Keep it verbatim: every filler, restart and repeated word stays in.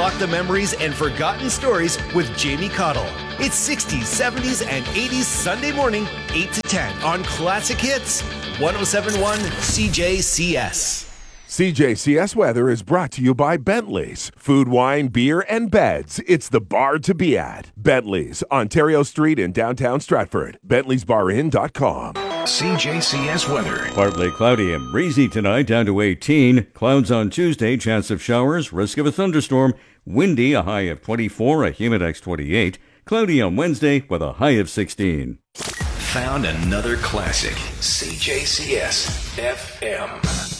unlock the memories and forgotten stories with Jamie Cottle. It's sixties, seventies, and eighties Sunday morning, eight to ten on Classic Hits, one oh seven point one C J C S. C J C S weather is brought to you by Bentley's. Food, wine, beer, and beds. It's the bar to be at. Bentley's, Ontario Street in downtown Stratford. Bentley's Bar Inn dot com. C J C S weather. Partly cloudy and breezy tonight, down to eighteen. Clouds on Tuesday, chance of showers, risk of a thunderstorm. Windy, a high of twenty-four, a humidex twenty-eight. Cloudy on Wednesday with a high of sixteen. Found another classic. C J C S F M.